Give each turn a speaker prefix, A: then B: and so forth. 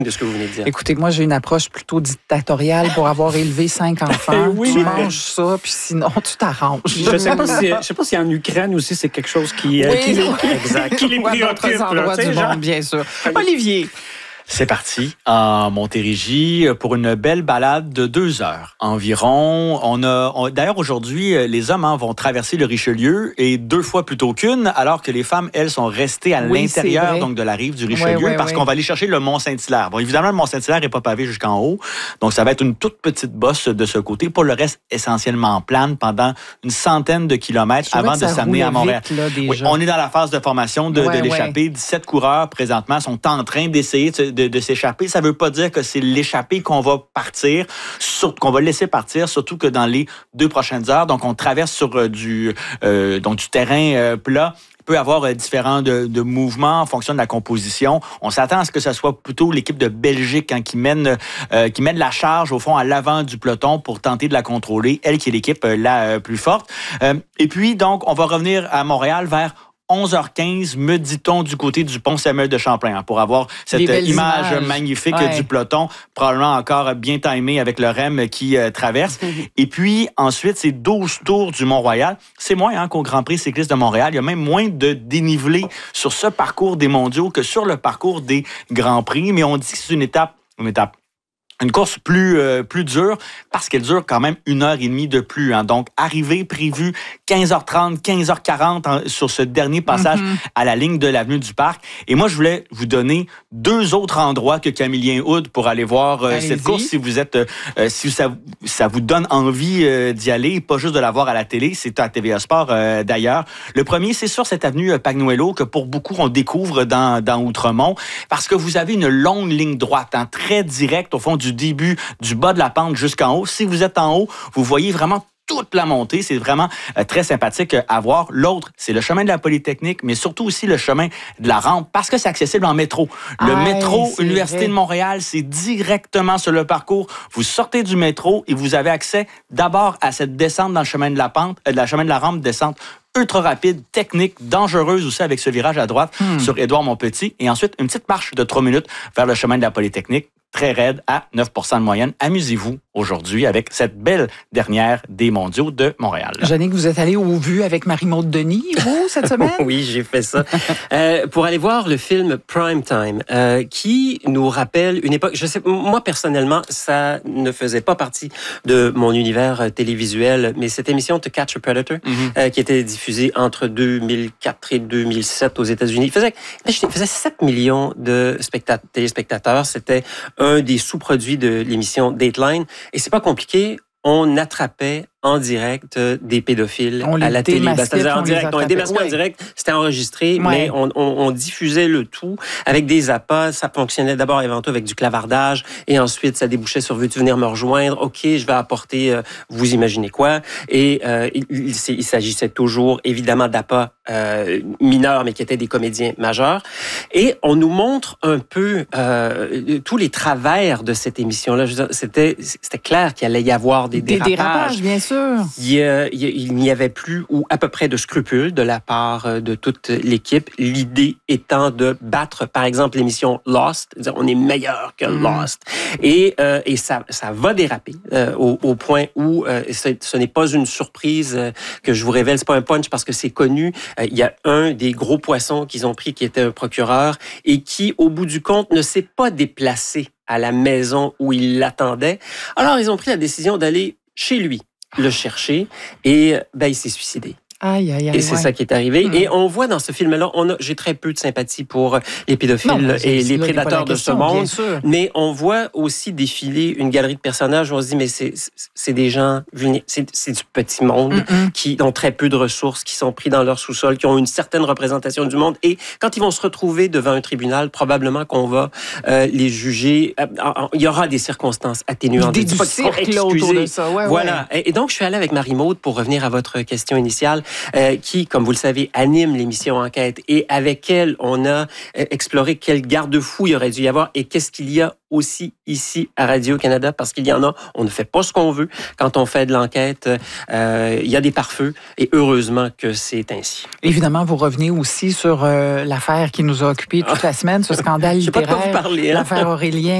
A: de ce que vous venez de dire.
B: Écoutez, moi, j'ai une approche plutôt dictatoriale pour avoir élevé 5 enfants.
A: Oui,
B: tu
A: mais-
B: manges ça, puis sinon, tu t'arranges.
A: Je sais pas si en Ukraine aussi, c'est quelque chose qui les
B: Ou à d'autres
A: préoccupe. là,
B: endroits
A: tu sais,
B: du
A: genre.
B: monde, bien sûr. Olivier.
C: C'est parti en Montérégie pour une belle balade de 2 heures environ. D'ailleurs, aujourd'hui, les hommes vont traverser le Richelieu et 2 fois plutôt qu'une, alors que les femmes, elles, sont restées à l'intérieur donc de la rive du Richelieu parce qu'on va aller chercher le Mont-Saint-Hilaire. Bon, évidemment, le Mont-Saint-Hilaire n'est pas pavé jusqu'en haut, donc ça va être une toute petite bosse de ce côté. Pour le reste, essentiellement plane pendant une centaine de kilomètres avant de s'amener à Montréal.
B: Vite, là,
C: oui, on est dans la phase de formation de l'échappée. 17 coureurs, présentement, sont en train d'essayer de s'échapper. Ça ne veut pas dire que c'est l'échappée qu'on va partir, qu'on va laisser partir, surtout que dans les 2 prochaines heures. Donc, on traverse sur du terrain plat. Il peut y avoir différents de mouvements en fonction de la composition. On s'attend à ce que ce soit plutôt l'équipe de Belgique qui mène la charge au fond à l'avant du peloton pour tenter de la contrôler. Elle qui est l'équipe la plus forte. Et puis, donc, on va revenir à Montréal vers 11h15, me dit-on, du côté du pont Samuel de Champlain, pour avoir cette image magnifique du peloton, probablement encore bien timé avec le REM qui traverse. Et puis, ensuite, c'est 12 tours du Mont-Royal. C'est moins qu'au Grand Prix cycliste de Montréal. Il y a même moins de dénivelé sur ce parcours des mondiaux que sur le parcours des Grands Prix. Mais on dit que c'est une course plus dure parce qu'elle dure quand même 1h30 de plus. Donc, arrivée prévue 15h30, 15h40 sur ce dernier passage à la ligne de l'avenue du Parc. Et moi, je voulais vous donner 2 autres endroits que Camillien Hood pour aller voir cette course si vous êtes, si ça vous donne envie d'y aller, pas juste de la voir à la télé, c'est à TVA Sport d'ailleurs. Le premier, c'est sur cette avenue Pagnuelo que pour beaucoup on découvre dans Outremont parce que vous avez une longue ligne droite, très directe au fond du début, du bas de la pente jusqu'en haut. Si vous êtes en haut, vous voyez vraiment toute la montée. C'est vraiment très sympathique à voir. L'autre, c'est le chemin de la Polytechnique, mais surtout aussi le chemin de la rampe parce que c'est accessible en métro. Le métro Université de Montréal, c'est directement sur le parcours. Vous sortez du métro et vous avez accès d'abord à cette descente dans le chemin de la pente, le chemin de la rampe, descente ultra rapide, technique, dangereuse aussi avec ce virage à droite sur Édouard-Montpetit. Et ensuite, une petite marche de 3 minutes vers le chemin de la Polytechnique. Très raide, à 9% de moyenne. Amusez-vous aujourd'hui avec cette belle dernière des mondiaux de Montréal.
B: Jannick, vous êtes allé au VU avec Marie-Maude Denis, vous, cette semaine?
A: Oui, j'ai fait ça. Pour aller voir le film Prime Time, qui nous rappelle une époque... Je sais, moi, personnellement, ça ne faisait pas partie de mon univers télévisuel, mais cette émission To Catch a Predator, qui était diffusée entre 2004 et 2007 aux États-Unis, faisait 7 millions de téléspectateurs. C'était un des sous-produits de l'émission Dateline. Et c'est pas compliqué. On attrapait en direct des pédophiles à la télé. C'est-à-dire en direct. On les démasquait en direct. C'était enregistré, mais on diffusait le tout avec des appâts. Ça fonctionnait d'abord et avant tout avec du clavardage et ensuite ça débouchait sur « Veux-tu venir me rejoindre? » OK, je vais apporter vous imaginez quoi. Et il s'agissait toujours évidemment d'appâts mineurs, mais qui étaient des comédiens majeurs. Et on nous montre un peu tous les travers de cette émission-là. Je veux dire, c'était clair qu'il allait y avoir des dérapages,
B: bien sûr.
A: Il n'y avait plus ou à peu près de scrupules de la part de toute l'équipe. L'idée étant de battre, par exemple, l'émission Lost. Dire, on est meilleur que Lost. Et ça va déraper au point où ce n'est pas une surprise que je vous révèle. C'est pas un punch parce que c'est connu. Il y a un des gros poissons qu'ils ont pris qui était un procureur et qui, au bout du compte, ne s'est pas déplacé à la maison où il l'attendait. Alors, ils ont pris la décision d'aller chez lui le chercher et il s'est suicidé.
B: Aïe, aïe, aïe.
A: Et c'est ça qui est arrivé. Et on voit dans ce film-là, j'ai très peu de sympathie pour les pédophiles et les prédateurs de ce monde. Mais on voit aussi défiler une galerie de personnages où on se dit, mais c'est des gens vulnérables. C'est du petit monde qui ont très peu de ressources, qui sont pris dans leur sous-sol, qui ont une certaine représentation du monde. Et quand ils vont se retrouver devant un tribunal, probablement qu'on va les juger. Il y aura des circonstances atténuantes.
B: Du cirque autour de ça.
A: Voilà. Et donc, je suis allé avec Marie-Maude pour revenir à votre question initiale. qui, comme vous le savez, anime l'émission Enquête et avec elle, on a exploré quel garde-fou il aurait dû y avoir et qu'est-ce qu'il y a aussi ici à Radio-Canada, parce qu'il y en a, on ne fait pas ce qu'on veut. Quand on fait de l'enquête, il y a des pare-feux et heureusement que c'est ainsi.
B: Évidemment, vous revenez aussi sur l'affaire qui nous a occupé toute la semaine, ce scandale littéraire,
A: je sais pas de quoi vous parlez, hein?
B: l'affaire Aurélien.